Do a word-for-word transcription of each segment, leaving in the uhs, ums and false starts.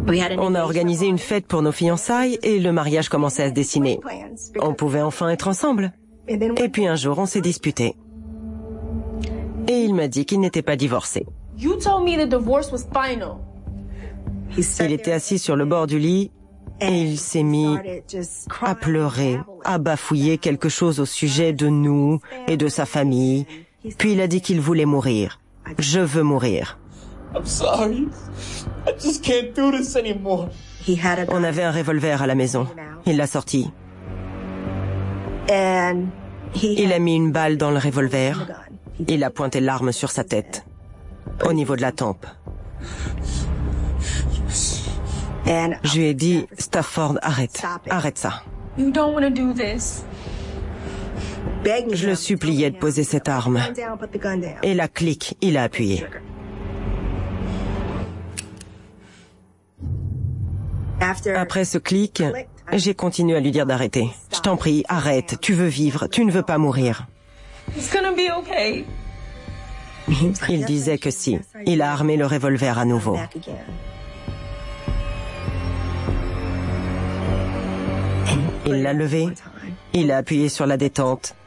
On a organisé une fête pour nos fiançailles et le mariage commençait à se dessiner. On pouvait enfin être ensemble. Et puis un jour, on s'est disputé. Et il m'a dit qu'il n'était pas divorcé. Il était assis sur le bord du lit et il s'est mis à pleurer, à bafouiller quelque chose au sujet de nous et de sa famille. Puis il a dit qu'il voulait mourir. Je veux mourir. On avait un revolver à la maison. Il l'a sorti. Il a mis une balle dans le revolver. Il a pointé l'arme sur sa tête, au niveau de la tempe. Je lui ai dit, Stafford, arrête, arrête ça. Je le suppliais de poser cette arme. Et la clique, il a appuyé. Après ce clic, j'ai continué à lui dire d'arrêter. Je t'en prie, arrête, tu veux vivre, tu ne veux pas mourir. Il disait que si. Il a armé le revolver à nouveau. Il l'a levé. Il a appuyé sur la détente.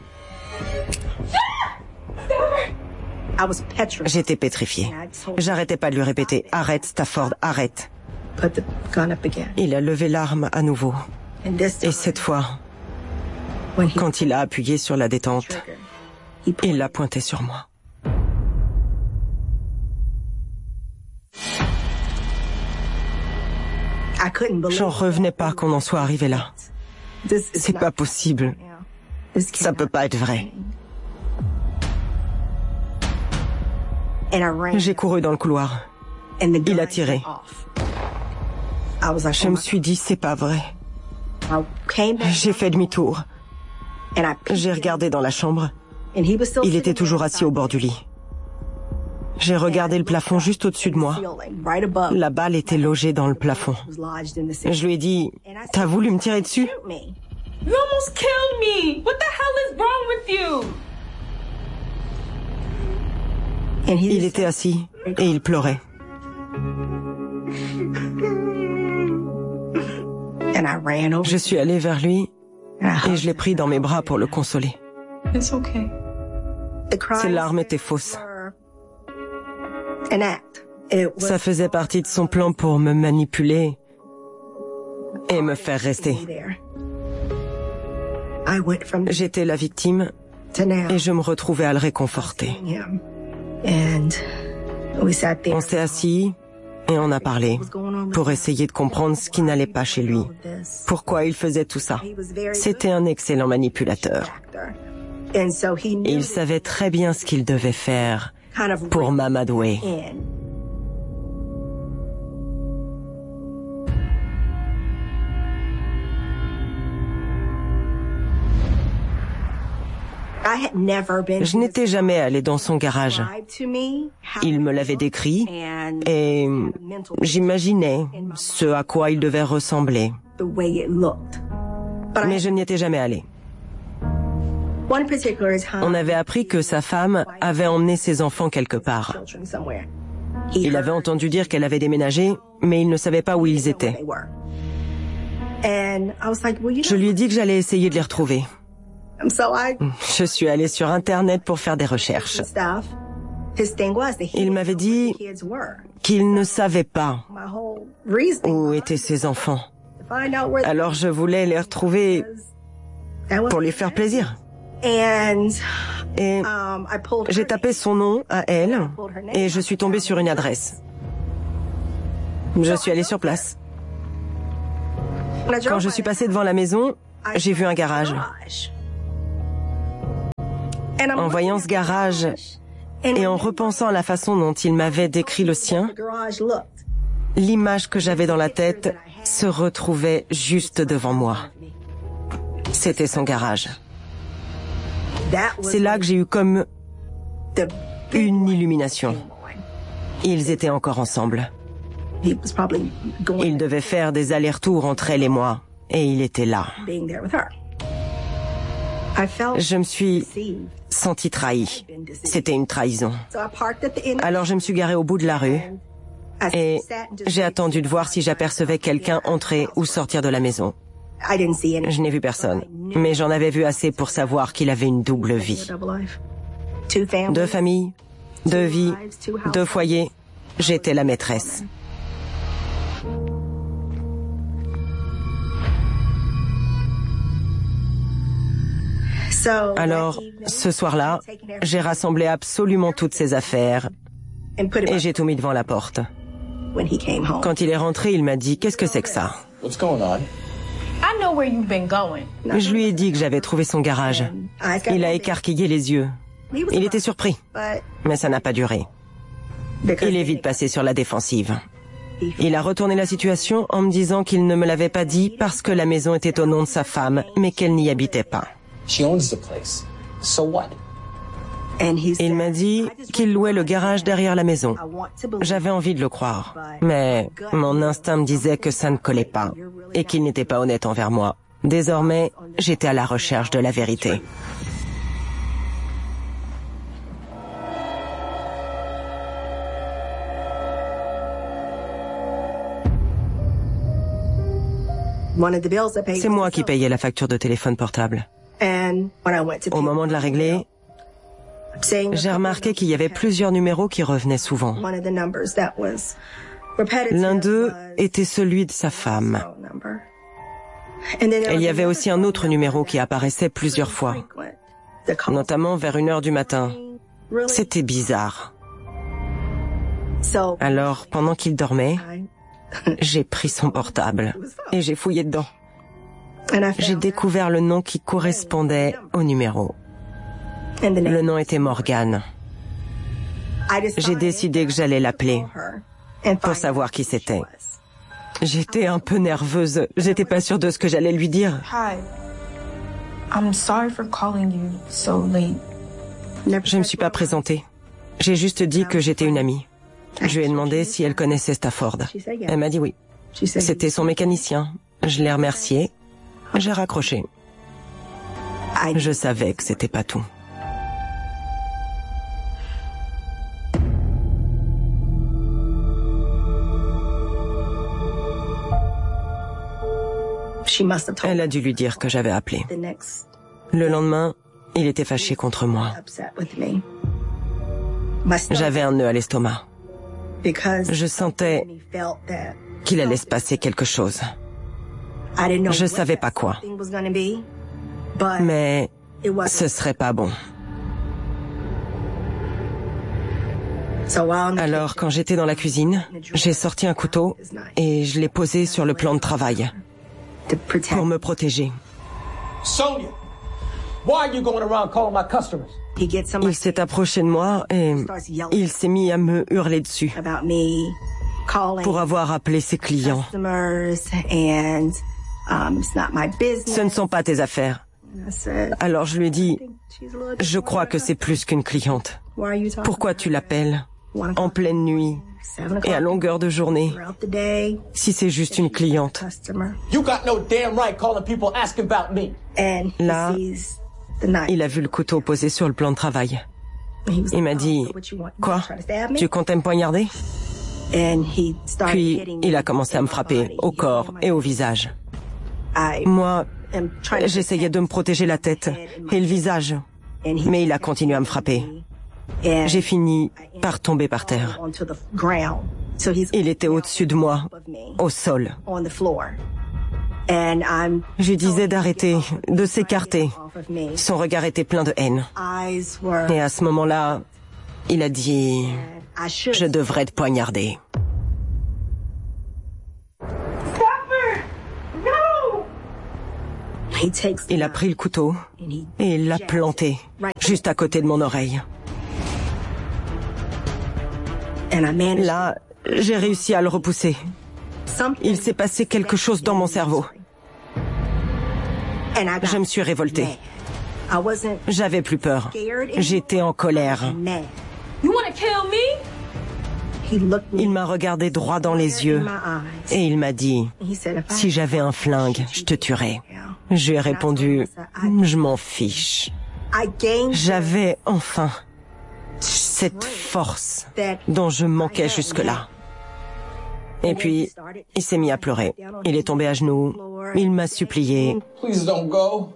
J'étais pétrifiée. J'arrêtais pas de lui répéter « Arrête, Stafford, arrête !» Il a levé l'arme à nouveau. Et cette fois, quand il a appuyé sur la détente, il l'a pointé sur moi. J'en revenais pas qu'on en soit arrivé là. C'est pas possible. Ça peut pas être vrai. J'ai couru dans le couloir. Il a tiré. Je me suis dit, c'est pas vrai. J'ai fait demi-tour. J'ai regardé dans la chambre. Il était toujours assis au bord du lit. J'ai regardé le plafond juste au-dessus de moi. La balle était logée dans le plafond. Je lui ai dit, t'as voulu me tirer dessus? You almost killed me! What the hell is wrong with you? Il était assis et il pleurait. Je suis allée vers lui et je l'ai pris dans mes bras pour le consoler. Ses larmes étaient fausses. Ça faisait partie de son plan pour me manipuler et me faire rester. J'étais la victime et je me retrouvais à le réconforter. On s'est assis et on a parlé pour essayer de comprendre ce qui n'allait pas chez lui. Pourquoi il faisait tout ça? C'était un excellent manipulateur. Et il savait très bien ce qu'il devait faire pour m'amadouer. Je n'étais jamais allée dans son garage. Il me l'avait décrit et j'imaginais ce à quoi il devait ressembler. Mais je n'y étais jamais allée. On avait appris que sa femme avait emmené ses enfants quelque part. Il avait entendu dire qu'elle avait déménagé, mais il ne savait pas où ils étaient. Je lui ai dit que j'allais essayer de les retrouver. Je suis allée sur Internet pour faire des recherches. Il m'avait dit qu'il ne savait pas où étaient ses enfants. Alors je voulais les retrouver pour lui faire plaisir. Et j'ai tapé son nom à elle et je suis tombée sur une adresse. Je suis allée sur place. Quand je suis passée devant la maison, j'ai vu un garage. En voyant ce garage et en repensant à la façon dont il m'avait décrit le sien, l'image que j'avais dans la tête se retrouvait juste devant moi. C'était son garage. C'est là que j'ai eu comme une illumination. Ils étaient encore ensemble. Il devait faire des allers-retours entre elle et moi, et il était là. Je me suis sentie trahie. C'était une trahison. Alors je me suis garée au bout de la rue et j'ai attendu de voir si j'apercevais quelqu'un entrer ou sortir de la maison. Je n'ai vu personne, mais j'en avais vu assez pour savoir qu'il avait une double vie. Deux familles, deux vies, deux foyers, j'étais la maîtresse. Alors, ce soir-là, j'ai rassemblé absolument toutes ses affaires et j'ai tout mis devant la porte. Quand il est rentré, il m'a dit « Qu'est-ce que c'est que ça ?» Je lui ai dit que j'avais trouvé son garage. Il a écarquillé les yeux. Il était surpris, mais ça n'a pas duré. Il est vite passé sur la défensive. Il a retourné la situation en me disant qu'il ne me l'avait pas dit parce que la maison était au nom de sa femme, mais qu'elle n'y habitait pas. Il m'a dit qu'il louait le garage derrière la maison. J'avais envie de le croire, mais mon instinct me disait que ça ne collait pas et qu'il n'était pas honnête envers moi. Désormais, j'étais à la recherche de la vérité. C'est moi qui payais la facture de téléphone portable. Au moment de la régler, j'ai remarqué qu'il y avait plusieurs numéros qui revenaient souvent. L'un d'eux était celui de sa femme. Et il y avait aussi un autre numéro qui apparaissait plusieurs fois, notamment vers une heure du matin. C'était bizarre. Alors, pendant qu'il dormait, j'ai pris son portable et j'ai fouillé dedans. J'ai découvert le nom qui correspondait au numéro. Le nom était Morgan. J'ai décidé que j'allais l'appeler pour savoir qui c'était. J'étais un peu nerveuse. J'étais pas sûre de ce que j'allais lui dire. Je ne me suis pas présentée. J'ai juste dit que j'étais une amie. Je lui ai demandé si elle connaissait Stafford. Elle m'a dit oui. C'était son mécanicien. Je l'ai remercié. J'ai raccroché. Je savais que c'était pas tout. Elle a dû lui dire que j'avais appelé. Le lendemain, il était fâché contre moi. J'avais un nœud à l'estomac. Je sentais qu'il allait se passer quelque chose. Je savais pas quoi. Mais ce serait pas bon. Alors, quand j'étais dans la cuisine, j'ai sorti un couteau et je l'ai posé sur le plan de travail pour me protéger. Il s'est approché de moi et il s'est mis à me hurler dessus pour avoir appelé ses clients. Ce ne sont pas tes affaires. Alors je lui ai dit, je crois que c'est plus qu'une cliente. Pourquoi tu l'appelles en pleine nuit et à longueur de journée si c'est juste une cliente? Là, il a vu le couteau posé sur le plan de travail. Il m'a dit, quoi? Tu comptes me poignarder? Puis, il a commencé à me frapper au corps et au visage. Moi, j'essayais de me protéger la tête et le visage, mais il a continué à me frapper. J'ai fini par tomber par terre. Il était au-dessus de moi, au sol. Je lui disais d'arrêter, de s'écarter. Son regard était plein de haine. Et à ce moment-là, il a dit, je devrais te poignarder. Il a pris le couteau et il l'a planté juste à côté de mon oreille. Là, j'ai réussi à le repousser. Il s'est passé quelque chose dans mon cerveau. Je me suis révoltée. J'avais plus peur. J'étais en colère. Il m'a regardé droit dans les yeux et il m'a dit, si j'avais un flingue, je te tuerais. Je lui ai répondu, je m'en fiche. J'avais enfin cette force dont je manquais jusque-là. Et puis, il s'est mis à pleurer. Il est tombé à genoux. Il m'a supplié. Please don't go.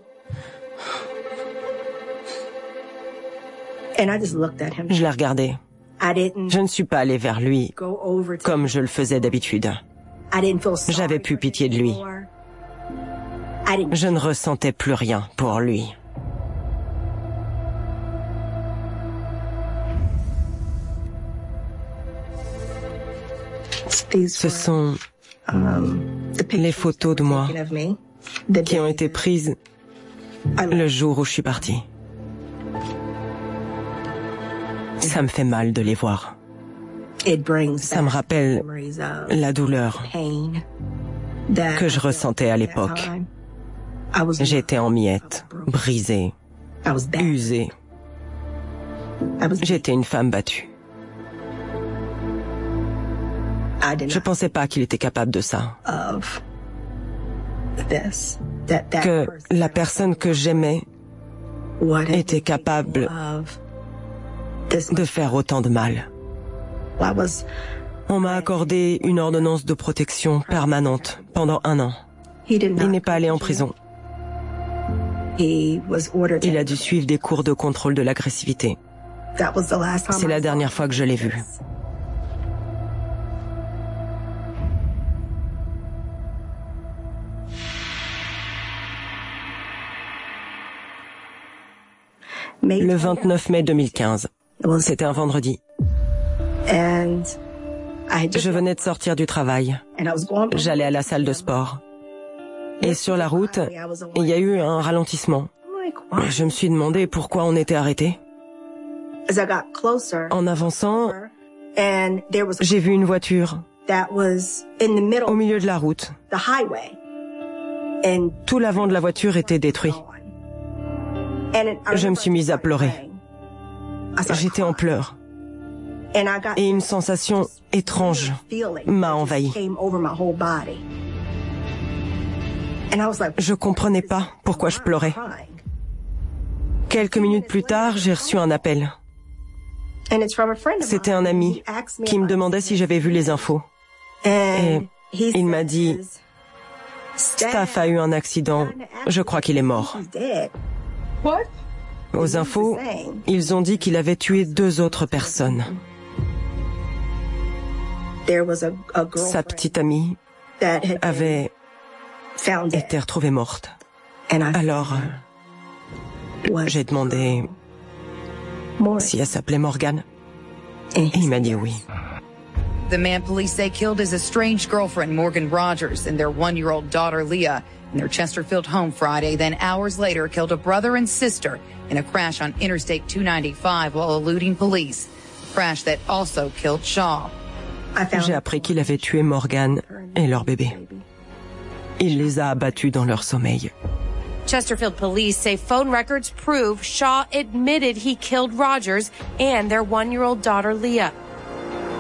Je l'ai regardé. Je ne suis pas allée vers lui comme je le faisais d'habitude. J'avais plus pitié de lui. Je ne ressentais plus rien pour lui. Ce sont les photos de moi qui ont été prises le jour où je suis partie. Ça me fait mal de les voir. Ça me rappelle la douleur que je ressentais à l'époque. J'étais en miettes, brisée, usée. J'étais une femme battue. Je pensais pas qu'il était capable de ça. Que la personne que j'aimais était capable de faire autant de mal. On m'a accordé une ordonnance de protection permanente pendant un an. Il n'est pas allé en prison. Il a dû suivre des cours de contrôle de l'agressivité. C'est la dernière fois que je l'ai vu. Le vingt-neuf mai deux mille quinze. C'était un vendredi. Je venais de sortir du travail. J'allais à la salle de sport. Et sur la route, il y a eu un ralentissement. Je me suis demandé pourquoi on était arrêté. En avançant, j'ai vu une voiture au milieu de la route. Tout l'avant de la voiture était détruit. Je me suis mise à pleurer. J'étais en pleurs. Et une sensation étrange m'a envahie. Je comprenais pas pourquoi je pleurais. Quelques minutes plus tard, j'ai reçu un appel. C'était un ami qui me demandait si j'avais vu les infos. Et il m'a dit, Staph a eu un accident, je crois qu'il est mort. Aux infos, ils ont dit qu'il avait tué deux autres personnes. Sa petite amie avait été retrouvée morte. Alors, j'ai demandé si elle s'appelait Morgan. Et il m'a dit oui. The man police say killed his estranged girlfriend Morgan Rogers and their one-year-old daughter Leah in their Chesterfield home Friday, then hours later killed a brother and sister in a crash on Interstate two ninety-five while eluding police. A crash that also killed Shaw. J'ai appris qu'il avait tué Morgan et leur bébé. Il les a abattus dans leur sommeil. Chesterfield police say phone records prove Shaw admitted he killed Rogers and their one-year-old daughter Leah.